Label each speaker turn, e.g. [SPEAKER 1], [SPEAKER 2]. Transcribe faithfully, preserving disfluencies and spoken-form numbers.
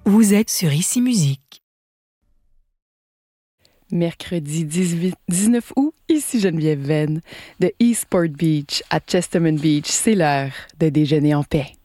[SPEAKER 1] Vous êtes sur Ici Musique.
[SPEAKER 2] Mercredi dix-huit, dix-neuf août, ici Geneviève Venn de Eastport Beach à Chesterman Beach. C'est l'heure de déjeuner en paix.